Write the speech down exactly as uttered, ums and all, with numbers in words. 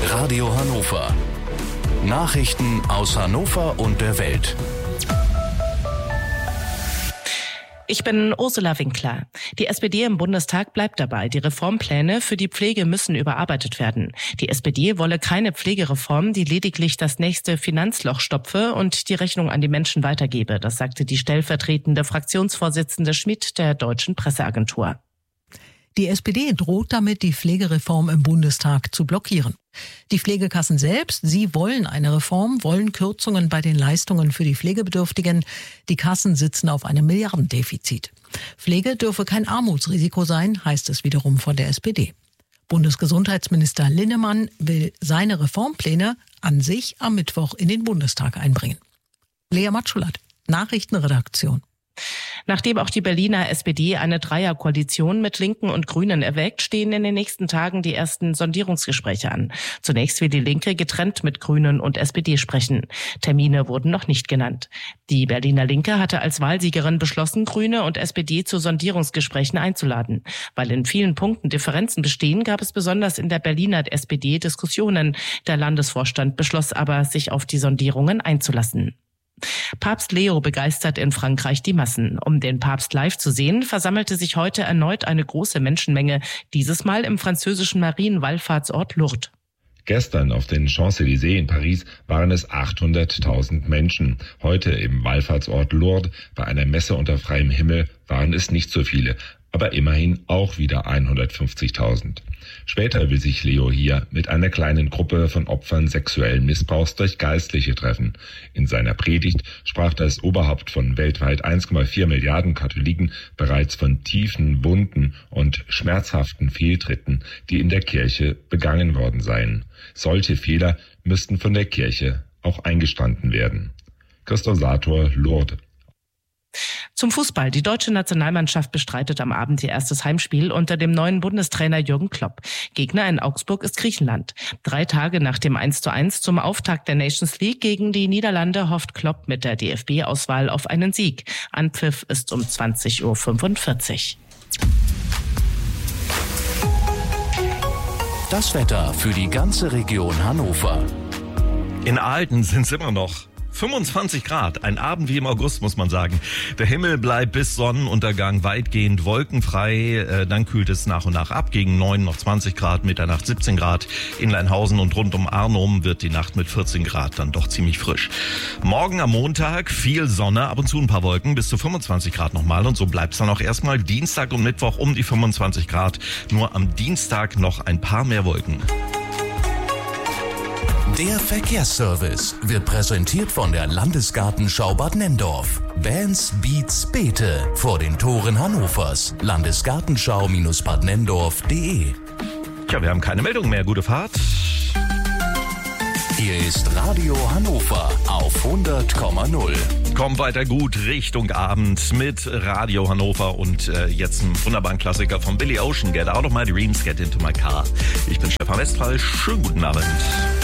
Radio Hannover. Nachrichten aus Hannover und der Welt. Ich bin Ursula Winkler. Die S P D im Bundestag bleibt dabei. Die Reformpläne für die Pflege müssen überarbeitet werden. Die S P D wolle keine Pflegereform, die lediglich das nächste Finanzloch stopfe und die Rechnung an die Menschen weitergebe. Das sagte die stellvertretende Fraktionsvorsitzende Schmidt der Deutschen Presseagentur. Die S P D droht damit, die Pflegereform im Bundestag zu blockieren. Die Pflegekassen selbst, sie wollen eine Reform, wollen Kürzungen bei den Leistungen für die Pflegebedürftigen. Die Kassen sitzen auf einem Milliardendefizit. Pflege dürfe kein Armutsrisiko sein, heißt es wiederum von der S P D. Bundesgesundheitsminister Linnemann will seine Reformpläne an sich am Mittwoch in den Bundestag einbringen. Lea Matschulat, Nachrichtenredaktion. Nachdem auch die Berliner S P D eine Dreierkoalition mit Linken und Grünen erwägt, stehen in den nächsten Tagen die ersten Sondierungsgespräche an. Zunächst will die Linke getrennt mit Grünen und S P D sprechen. Termine wurden noch nicht genannt. Die Berliner Linke hatte als Wahlsiegerin beschlossen, Grüne und S P D zu Sondierungsgesprächen einzuladen. Weil in vielen Punkten Differenzen bestehen, gab es besonders in der Berliner S P D Diskussionen. Der Landesvorstand beschloss aber, sich auf die Sondierungen einzulassen. Papst Leo begeistert in Frankreich die Massen. Um den Papst live zu sehen, versammelte sich heute erneut eine große Menschenmenge, dieses Mal im französischen Marienwallfahrtsort Lourdes. Gestern auf den Champs-Élysées in Paris waren es achthunderttausend Menschen. Heute im Wallfahrtsort Lourdes bei einer Messe unter freiem Himmel waren es nicht so viele, aber immerhin auch wieder hundertfünfzigtausend. Später will sich Leo hier mit einer kleinen Gruppe von Opfern sexuellen Missbrauchs durch Geistliche treffen. In seiner Predigt sprach das Oberhaupt von weltweit eins Komma vier Milliarden Katholiken bereits von tiefen Wunden und schmerzhaften Fehltritten, die in der Kirche begangen worden seien. Solche Fehler müssten von der Kirche auch eingestanden werden. Christoph Sator, Lourdes. Zum Fußball. Die deutsche Nationalmannschaft bestreitet am Abend ihr erstes Heimspiel unter dem neuen Bundestrainer Jürgen Klopp. Gegner in Augsburg ist Griechenland. Drei Tage nach dem eins zu eins zum Auftakt der Nations League gegen die Niederlande hofft Klopp mit der D F B-Auswahl auf einen Sieg. Anpfiff ist um zwanzig Uhr fünfundvierzig. Das Wetter für die ganze Region Hannover. In Ahlden sind es immer noch fünfundzwanzig Grad, ein Abend wie im August, muss man sagen. Der Himmel bleibt bis Sonnenuntergang weitgehend wolkenfrei, äh, dann kühlt es nach und nach ab, gegen neun noch zwanzig Grad, Mitternacht siebzehn Grad. In Leinhausen und rund um Arnum wird die Nacht mit vierzehn Grad dann doch ziemlich frisch. Morgen am Montag viel Sonne, ab und zu ein paar Wolken, bis zu fünfundzwanzig Grad nochmal, und so bleibt es dann auch erstmal Dienstag und Mittwoch um die fünfundzwanzig Grad. Nur am Dienstag noch ein paar mehr Wolken. Der Verkehrsservice wird präsentiert von der Landesgartenschau Bad Nenndorf. Bands, Beats, Beete vor den Toren Hannovers. Landesgartenschau Bad Nenndorf punkt de. Tja, wir haben keine Meldung mehr. Gute Fahrt. Hier ist Radio Hannover auf hundert Komma null. Kommt weiter gut Richtung Abend mit Radio Hannover und äh, jetzt einen wunderbaren Klassiker von Billy Ocean. Get out of my dreams, get into my car. Ich bin Stefan Westphal. Schönen guten Abend.